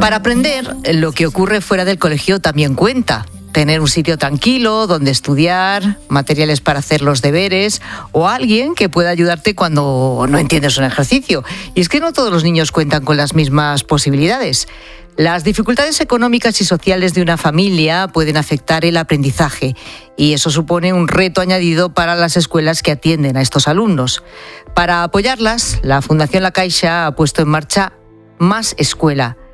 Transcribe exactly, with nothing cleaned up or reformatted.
Para aprender, lo que ocurre fuera del colegio también cuenta. Tener un sitio tranquilo donde estudiar, materiales para hacer los deberes o alguien que pueda ayudarte cuando no entiendes un ejercicio. Y es que no todos los niños cuentan con las mismas posibilidades. Las dificultades económicas y sociales de una familia pueden afectar el aprendizaje y eso supone un reto añadido para las escuelas que atienden a estos alumnos. Para apoyarlas, la Fundación La Caixa ha puesto en marcha Más Escuela.